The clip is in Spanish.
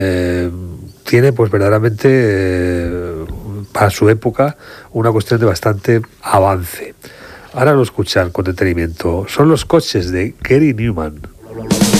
tiene pues verdaderamente para su época una cuestión de bastante avance. Ahora lo escuchan con detenimiento. Son los coches de Gary Newman.